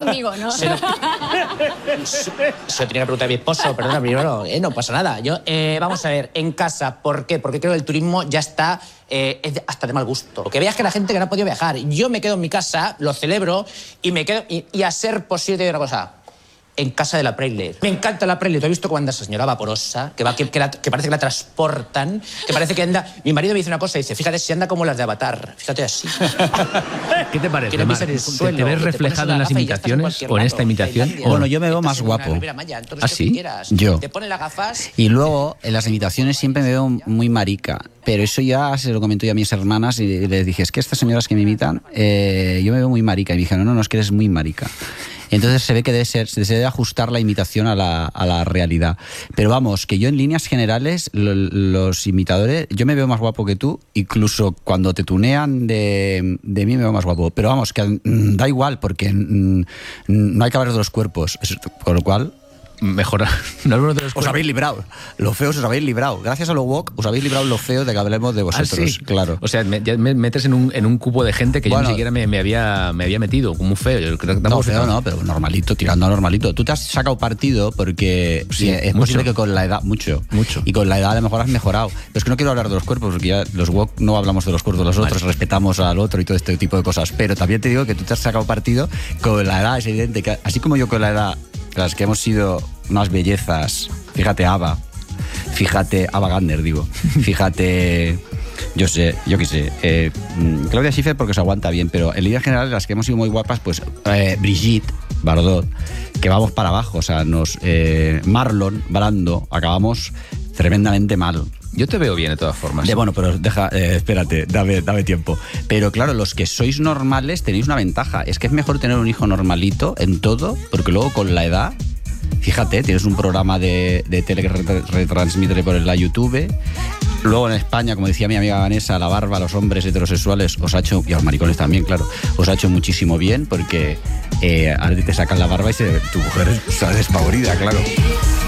conmigo, ¿no? Se lo tenía que preguntar a mi esposo, perdona, primero, no pasa nada. Yo, vamos a ver, en casa, ¿por qué? Porque creo que el turismo ya está hasta de mal gusto. Que veas que la gente que no ha podido viajar, yo me quedo en mi casa, lo celebro y me quedo, y a ser posible te digo una cosa, en casa de la Preyle. Me encanta la Preyle. ¿Tú has visto cuando esa señora vaporosa, que parece que la transportan, que parece que anda... Mi marido me dice una cosa, dice, fíjate si anda como las de Avatar, fíjate así. ¿Qué te parece, Marc? ¿Te ves reflejado en las imitaciones o en esta imitación? Bueno, yo me veo más guapo. ¿Ah, sí? Yo. Te ponen las gafas... Y luego, en las imitaciones siempre me veo muy marica. Pero eso ya se lo comentó yo a mis hermanas y les dije, es que estas señoras que me imitan, yo me veo muy marica. Y me dijeron, no, es que eres muy marica. Entonces se ve que se debe ajustar la imitación a la realidad. Pero vamos, que yo en líneas generales, los imitadores, yo me veo más guapo que tú, incluso cuando te tunean de mí me veo más guapo. Pero vamos, que da igual, porque no hay que hablar de los cuerpos, con lo cual... Mejorar. No hablamos de los os habéis librado. Los feos os habéis librado. Gracias a lo woke os habéis librado los feos de que hablemos de vosotros. ¿Ah, sí? Claro. O sea, ya me metes en un cubo de gente que yo ni siquiera me había metido, como un feo. Yo creo que no, feo no, pero normalito, tirando a normalito. Tú te has sacado partido porque sí, es posible que con la edad, mucho. Y con la edad a lo mejor has mejorado. Pero es que no quiero hablar de los cuerpos, porque ya los woke no hablamos de los cuerpos de los otros, respetamos al otro y todo este tipo de cosas. Pero también te digo que tú te has sacado partido con la edad. Es evidente que, así como yo con la edad, las que hemos sido unas bellezas, fíjate Ava Gardner, digo, fíjate, yo qué sé, Claudia Schiffer porque se aguanta bien, pero en línea general las que hemos sido muy guapas, pues Brigitte Bardot, que vamos para abajo, o sea, Marlon Brando, acabamos tremendamente mal. Yo te veo bien de todas formas. Bueno, pero espérate, dame tiempo. Pero claro, los que sois normales tenéis una ventaja, es que es mejor tener un hijo normalito en todo, porque luego con la edad, fíjate, tienes un programa de tele que retransmite por la YouTube. Luego en España, como decía mi amiga Vanessa, la barba a los hombres heterosexuales os ha hecho, y a los maricones también, claro, os ha hecho muchísimo bien, porque ahora te sacan la barba y tu mujer está despavorida, claro.